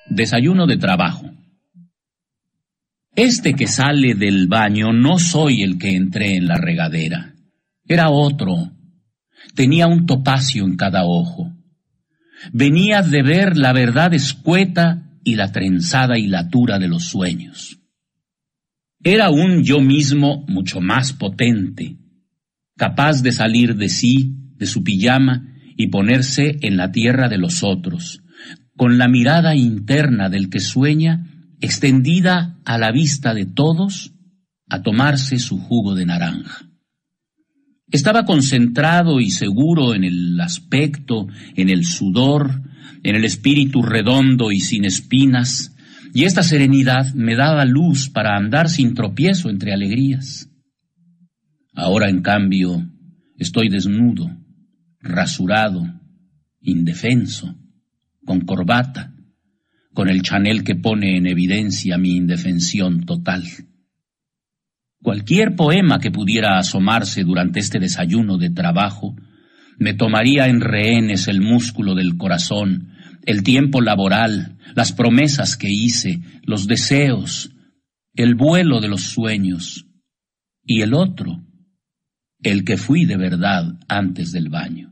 Desayuno de trabajo. Este que sale del baño no soy el que entré en la regadera. Era otro. Tenía un topacio en cada ojo. Venía de ver la verdad escueta y la trenzada hilatura de los sueños. Era un yo mismo mucho más potente, capaz de salir de sí, de su pijama, y ponerse en la tierra de los otros, con la mirada interna del que sueña, extendida a la vista de todos, a tomarse su jugo de naranja. Estaba concentrado y seguro en el aspecto, en el sudor, en el espíritu redondo y sin espinas, y esta serenidad me daba luz para andar sin tropiezo entre alegrías. Ahora, en cambio, estoy desnudo, rasurado, indefenso, con corbata, con el Chanel que pone en evidencia mi indefensión total. Cualquier poema que pudiera asomarse durante este desayuno de trabajo me tomaría en rehenes el músculo del corazón, el tiempo laboral, las promesas que hice, los deseos, el vuelo de los sueños, y el otro, el que fui de verdad antes del baño.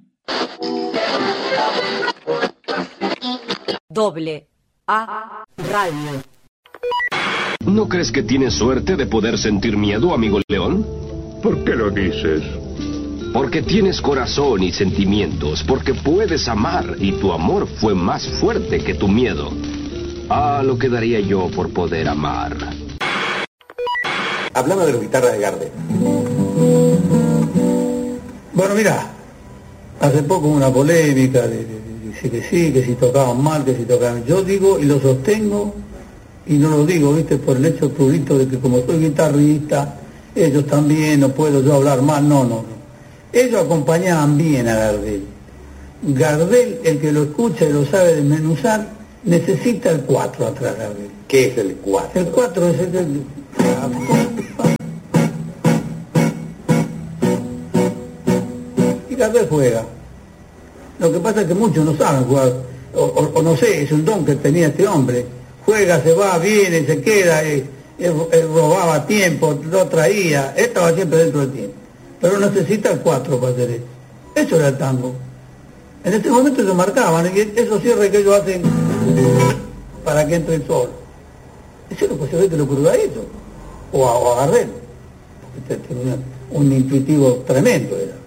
AA Radio. ¿No crees que tienes suerte de poder sentir miedo, amigo León? ¿Por qué lo dices? Porque tienes corazón y sentimientos, porque puedes amar, y tu amor fue más fuerte que tu miedo. Ah, lo que daría yo por poder amar. Hablame de la guitarra de Gardel. Bueno, mira, hace poco una polémica de que sí, que si tocaban mal, que si tocaban... Yo digo y lo sostengo, y no lo digo, viste, por el hecho prurito de que como soy guitarrista, ellos también, no puedo yo hablar mal, no. Ellos acompañaban bien a Gardel. Gardel, el que lo escucha y lo sabe desmenuzar, necesita el 4 atrás de Gardel. ¿Qué es el 4? El 4 es el... Y Gardel juega. Lo que pasa es que muchos no saben jugar, o no sé, es un don que tenía este hombre. Juega, se va, viene, se queda, él robaba tiempo, lo traía, él estaba siempre dentro del tiempo. Pero necesita el 4 para hacer eso. Eso era el tango. En este momento se marcaban, y esos cierres que ellos hacen para que entre el sol. Eso es lo que se ve que lo ocurrió a ellos, o a Gardel. Tenía un intuitivo tremendo era.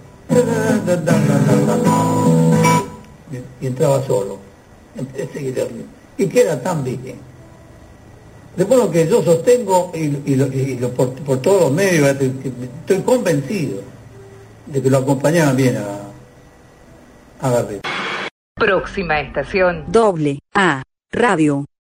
Y entraba solo, y queda tan bien. Después lo que yo sostengo, por todos los medios, estoy convencido de que lo acompañaban bien a Gardel. Próxima estación. AA Radio.